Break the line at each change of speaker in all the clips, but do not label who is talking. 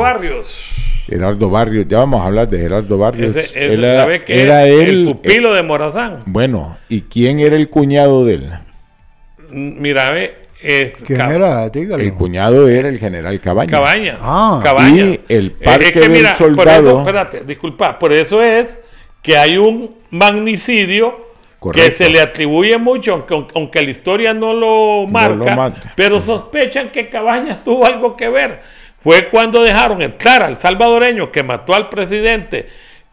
Barrios.
Gerardo Barrios, ya vamos a hablar de Gerardo Barrios.
¿Sabe qué? Era el pupilo de Morazán.
Bueno, ¿y quién era el cuñado de él?
Mira,
¿quién era? Dígalo.
El cuñado era el general Cabañas.
Cabañas.
Y el Parque del Soldado.
Por eso, espérate, disculpa, por eso es que hay un magnicidio. Correcto. Que se le atribuye mucho, aunque la historia no lo marca, pero sospechan que Cabañas tuvo algo que ver. Fue cuando dejaron entrar al salvadoreño que mató al presidente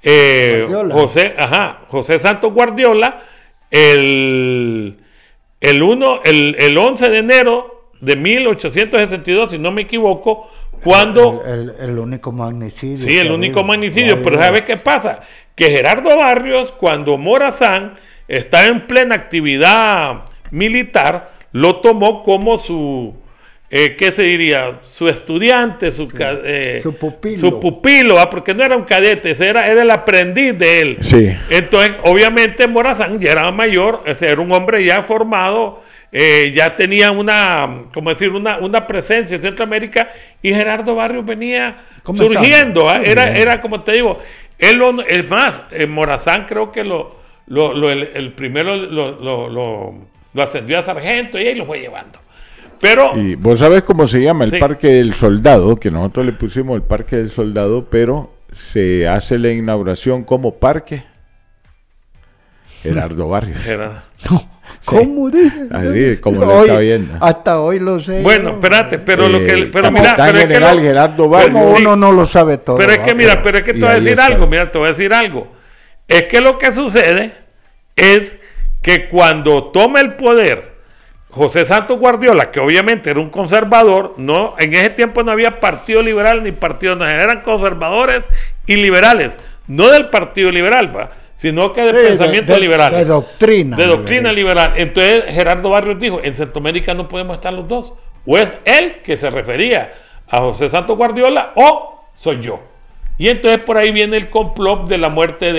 José Santos Guardiola el 11 de enero de 1862, si no me equivoco, cuando...
El único magnicidio.
Sí, el único magnicidio, pero ¿sabes qué pasa? Que Gerardo Barrios, cuando Morazán está en plena actividad militar, lo tomó como su, ¿qué se diría? Su estudiante, su pupilo, porque no era un cadete, era el aprendiz de él.
Sí.
Entonces, obviamente, Morazán ya era mayor, era un hombre ya formado, ya tenía una presencia en Centroamérica, y Gerardo Barrios venía surgiendo. Era como te digo, es más, Morazán creo que el primero lo ascendió a sargento y ahí lo fue llevando. Pero,
y vos sabés cómo se llama el Parque del Soldado, que nosotros le pusimos el Parque del Soldado, pero se hace la inauguración como parque Gerardo Barrios.
¿Cómo dice?
Así como lo está viendo.
Hasta hoy lo sé.
Bueno, espérate, pero
mira, general Gerardo Barrios.
Como uno no lo sabe todo.
Pero es que mira, te voy a decir algo, te voy a decir algo. Es que lo que sucede es que cuando toma el poder José Santos Guardiola, que obviamente era un conservador, no, en ese tiempo no había partido liberal ni partido nacional, eran conservadores y liberales, no del partido liberal, sino que de pensamiento liberal.
De doctrina.
De doctrina liberal. Entonces Gerardo Barrios dijo, en Centroamérica no podemos estar los dos. O es él, que se refería a José Santos Guardiola, o soy yo. Y entonces por ahí viene el complot de la muerte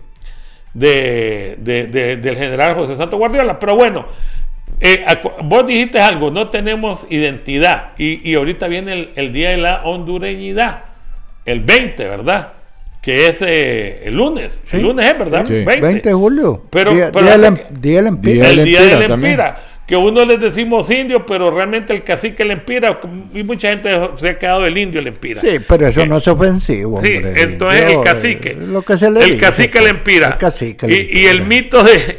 del general José Santos Guardiola. Pero bueno, vos dijiste algo, no tenemos identidad. Y ahorita viene el Día de la Hondureñidad, el 20, ¿verdad? Que es el lunes. Sí. El lunes es, ¿verdad?
Sí. 20 de julio.
Día
del Empira.
El Día del Empira. Que uno les decimos indio, pero realmente el cacique el Empira, y mucha gente se ha quedado el indio el Empira.
Sí, pero eso no es ofensivo.
Sí, hombre. Entonces el cacique.
Lo que se le
el cacique el Empira. Y el mito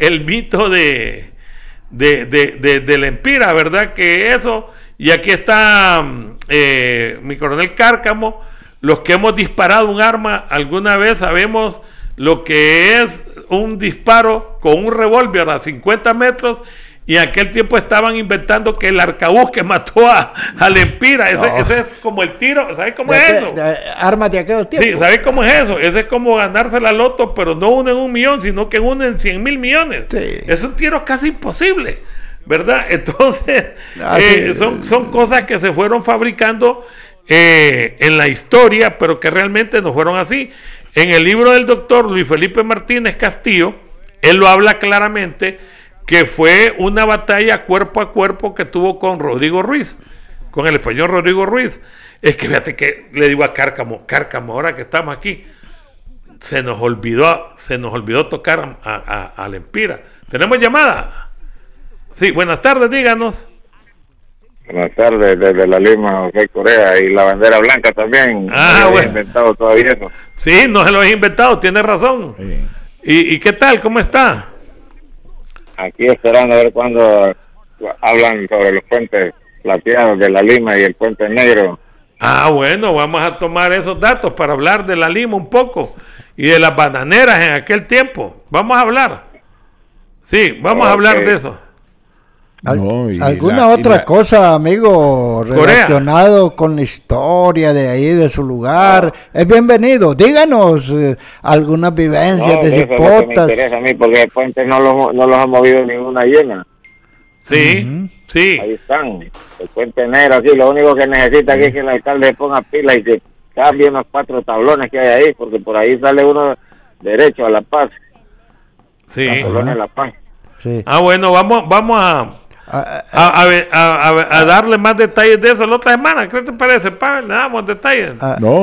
del Empira, ¿verdad? Que eso, y aquí está mi coronel Cárcamo. Los que hemos disparado un arma alguna vez sabemos lo que es un disparo con un revólver a 50 metros, y en aquel tiempo estaban inventando que el arcabuz que mató al Empira, ese es como el tiro, ¿sabes cómo es eso?
Armas de aquel tiempo.
Sí, ¿sabes cómo es eso? Ese es como ganarse la loto, pero no uno en 1 millón, sino que uno en 100,000 millones. Sí. Es un tiro casi imposible, ¿verdad? Entonces, son cosas que se fueron fabricando en la historia, pero que realmente no fueron así. En el libro del doctor Luis Felipe Martínez Castillo, él lo habla claramente, que fue una batalla cuerpo a cuerpo que tuvo con Rodrigo Ruiz, con el español Rodrigo Ruiz. Es que fíjate que le digo a Cárcamo, ahora que estamos aquí, se nos olvidó tocar al Empira. ¿Tenemos llamada? Sí, buenas tardes, díganos.
Buenas tardes, desde la Lima, José Correa, y la bandera blanca también.
Bueno.
He inventado todavía eso.
Sí, no se lo he inventado, tiene razón. Sí. ¿Y qué tal? ¿Cómo está?
Aquí esperando a ver cuándo hablan sobre los puentes plateados de la Lima y el puente negro.
Bueno, vamos a tomar esos datos para hablar de la Lima un poco y de las bananeras en aquel tiempo. Vamos a hablar. Sí, vamos a hablar de eso.
¿Alguna otra cosa, amigo, relacionado con la historia de ahí, de su lugar? Es bienvenido. Díganos algunas vivencias de Cipotas.
Me interesa a mí, porque el puente no los ha movido ninguna llena.
Sí, sí.
Ahí están. El puente negro, aquí lo único que necesita aquí es que el alcalde ponga pila y se cambie unos 4 tablones que hay ahí, porque por ahí sale uno derecho a La Paz.
Sí.
La colonia de La Paz.
Sí. Bueno, vamos a darle más detalles de eso la otra semana. ¿Qué te parece? Le damos detalles.
No,